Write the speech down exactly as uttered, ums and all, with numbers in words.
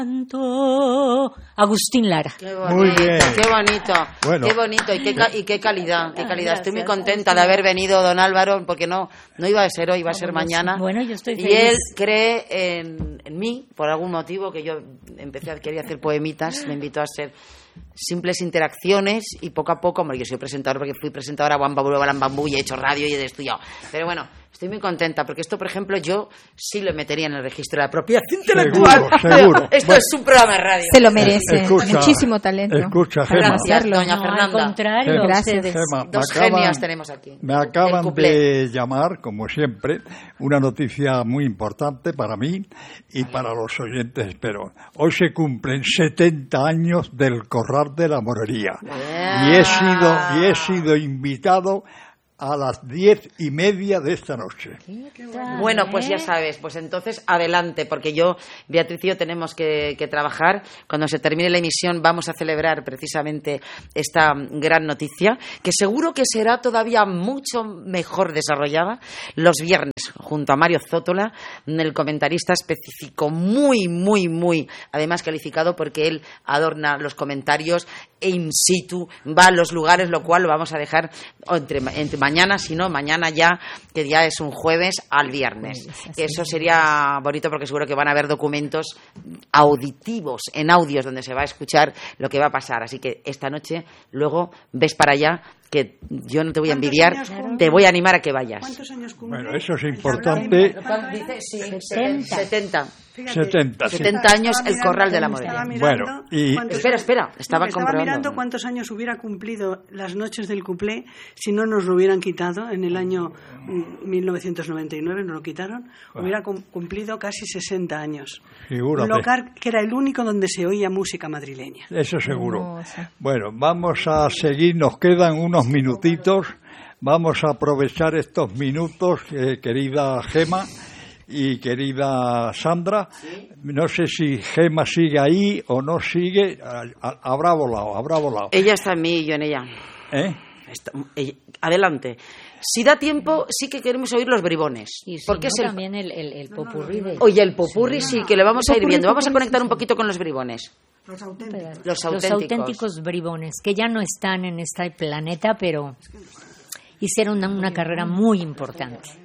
Agustín Lara. Qué bonito, Muy bien. qué bonito, Bueno. qué bonito y qué, ca- y qué calidad, qué calidad. Estoy muy Gracias, contenta de haber venido, don Álvaro, porque no, no iba a ser hoy, iba a ser mañana. Bueno, yo estoy Y feliz. él cree en, en mí, por algún motivo, que yo empecé a quería hacer poemitas, me invitó a hacer simples interacciones y poco a poco, hombre, yo soy presentador porque fui presentadora a Bambú, Bambú y he hecho radio y he estudiado. Pero bueno, estoy muy contenta porque esto, por ejemplo, yo sí lo metería en el registro de la propiedad intelectual. Seguro, seguro. Esto Bueno. es un programa de radio. Se lo merece. Escucha, Muchísimo talento. Escucha, Gema. Gracias, doña No, Fernanda. al contrario, Gracias. ustedes. Gema, me Dos acaban- genios tenemos aquí. Me El acaban cuplé. de llamar, como siempre, una noticia muy importante para mí y para los oyentes, espero. Hoy se cumplen setenta años del Corral de la Morería. Y he sido, y he sido invitado a las diez y media de esta noche. Bueno, pues ya sabes, pues entonces adelante, porque yo, Beatriz y yo tenemos que, que trabajar. Cuando se termine la emisión vamos a celebrar precisamente esta gran noticia, que seguro que será todavía mucho mejor desarrollada los viernes, junto a Mario Zótola, el comentarista específico, muy, muy, muy, además calificado, porque él adorna los comentarios in situ, va a los lugares, lo cual lo vamos a dejar entre, entre mañana, si no, mañana ya, que ya es un jueves, al viernes. Eso sería bonito porque seguro que van a haber documentos auditivos, en audios, donde se va a escuchar lo que va a pasar. Así que esta noche, luego, ves para allá, que yo no te voy a envidiar, te voy a animar a que vayas. ¿Cuántos años cumple? Bueno, eso es importante. Dice, sí, setenta. setenta. Fíjate, setenta, sí. setenta años estaba el mirando- Corral de la estaba Morería. mirando Bueno, y- cuántos- Espera, espera, estaba no, que comprobando. mirando cuántos años hubiera cumplido las noches del cuplé si no nos lo hubieran quitado en el año mm, mil novecientos noventa y nueve, nos lo quitaron, hubiera cum- cumplido casi sesenta años. Figúrate. Un local que era el único donde se oía música madrileña. Eso seguro. Hermoso. Bueno, vamos a seguir, nos quedan unos minutitos. Vamos a aprovechar estos minutos, eh, querida Gema y querida Sandra. No sé si Gema sigue ahí o no sigue. A- a- Habrá volado, habrá volado. Ella está en mí y yo en ella. ¿Eh? Está- ella- adelante. Si da tiempo, sí que queremos oír los bribones. Y si porque no, es el... también el, el, el popurrí de... Oye, el popurrí sí, que lo vamos a ir Popurrí, viendo. Vamos a popurrí, conectar sí, un poquito con los bribones. Los auténticos. Los Los auténticos. auténticos bribones, que ya no están en este planeta, pero hicieron una, una carrera muy importante.